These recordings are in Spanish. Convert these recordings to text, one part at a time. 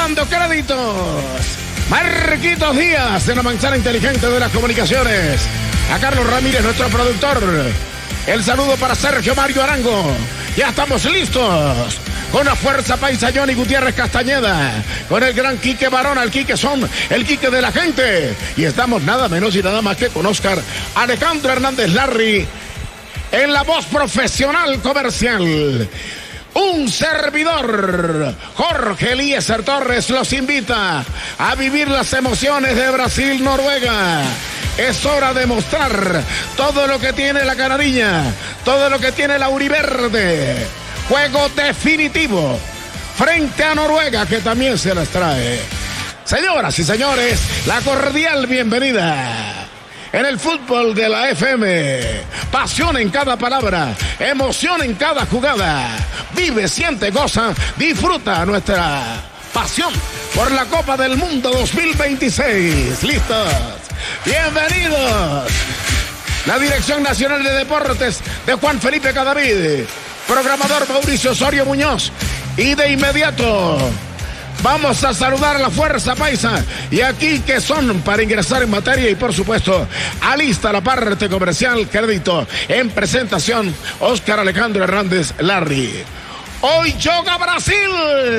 Dando créditos. Marquitos Díaz, en la manzana inteligente de las comunicaciones. A Carlos Ramírez, nuestro productor. El saludo para Sergio Mario Arango. Ya estamos listos. Con la fuerza paisa Johnny Gutiérrez Castañeda. Con el gran Quique Barona, el Quique Son, el Quique de la gente. Y estamos nada menos y nada más que con Oscar Alejandro Hernández Larry. En la voz profesional comercial. Un servidor, Jorge Eliezer Torres, los invita a vivir las emociones de Brasil-Noruega. Es hora de mostrar todo lo que tiene la canariña, todo lo que tiene la auriverde. Juego definitivo frente a Noruega, que también se las trae. Señoras y señores, la cordial bienvenida. En el fútbol de la FM, pasión en cada palabra, emoción en cada jugada. Vive, siente, goza, disfruta nuestra pasión por la Copa del Mundo 2026. ¿Listos? Bienvenidos. La Dirección Nacional de Deportes de Juan Felipe Cadavid, programador Mauricio Osorio Muñoz. Y de inmediato vamos a saludar a la fuerza paisa y aquí que son para ingresar en materia y por supuesto alista la parte comercial. Crédito en presentación Oscar Alejandro Hernández Larry. Hoy juega Brasil.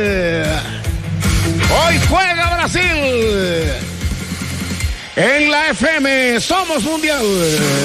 Hoy juega Brasil. En la FM somos mundial.